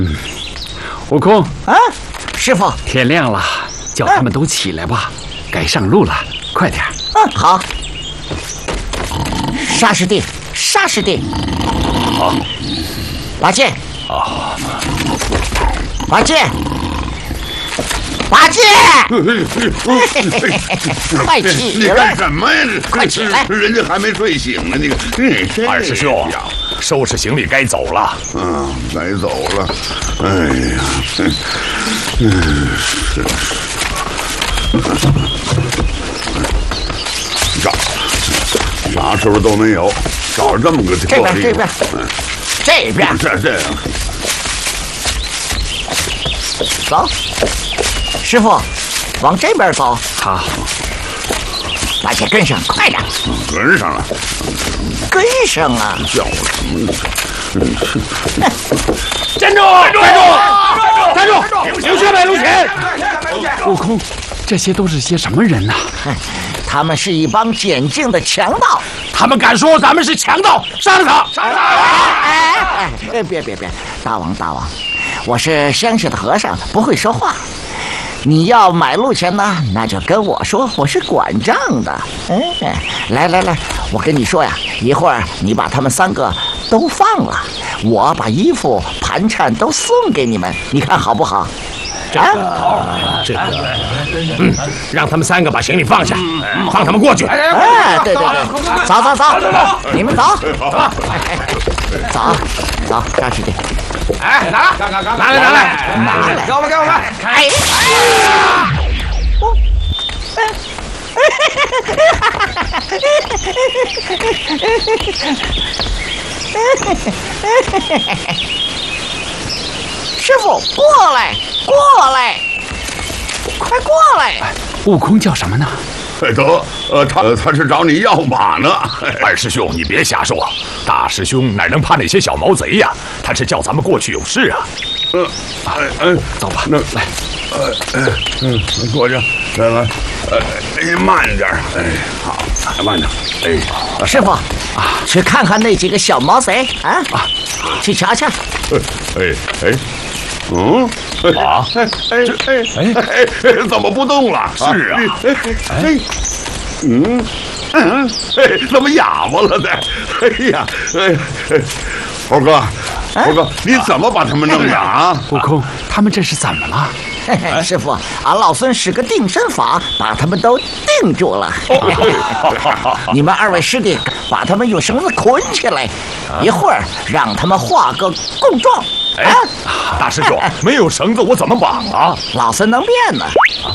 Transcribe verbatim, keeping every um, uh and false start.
嗯，悟空啊，师傅， 天亮了，叫他们都起来吧，该上路了，快点。 嗯，好。沙师弟，沙师弟， 好。 八戒， 啊， 八戒。八戒，快起来！ 你干什么呀？ 快起来！ 人家还没睡醒呢。你个二师兄，收拾行李该走了。 嗯，该走了。哎呀，嗯，是找啥时候都没有，找这么个地方。这边，这边，这边， 这这样。 走。师傅，往这边走。 好， 八戒跟上，快点！ 跟上了， 跟上啊！ 叫什么呢？ 站住！站住！站住！留下来，陆前！ 悟空，这些都是些什么人呐？ 他们是一帮简净的强盗。 他们敢说咱们是强盗，杀了他！杀了他！ 哎哎，别别别！大王大王，我是乡下的和尚，不会说话。你要买路钱呢，那就跟我说，我是管账的。哎，来来来，我跟你说呀，一会儿你把他们三个都放了，我把衣服、盘缠都送给你们，你看好不好？ 这个，这个，嗯，让他们三个把行李放下，放他们过去。 哎，对对对，走走走，你们走，走走，沙师弟。 哎，拿来，拿来，拿来， 拿来， 给我们，给我们！ 哎，我，师傅，过来，过来，快过来！ 悟空叫什么呢？ 得，呃，他他是找你要马呢。 二师兄，你别瞎说，大师兄哪能怕那些小毛贼呀？他是叫咱们过去有事啊。 嗯，哎哎， 走吧， 那来， 呃，嗯，过去，来来，哎，慢点，哎，好，慢点， 哎，师傅啊，去看看那几个小毛贼啊啊，去瞧瞧。 哎哎。嗯， 啊， 哎哎哎哎哎，怎么不动了？ 是啊， 哎，嗯嗯，哎，怎么哑巴了呢？哎呀，哎哎，猴哥，猴哥，你怎么把他们弄的啊？ 悟空，他们这是怎么了？ 嘿嘿，师傅，俺老孙使个定身法，把他们都定住了。你们二位师弟把他们用绳子捆起来，一会儿让他们画个供状。 哎，大师兄，没有绳子我怎么绑啊？ 老孙能变呢。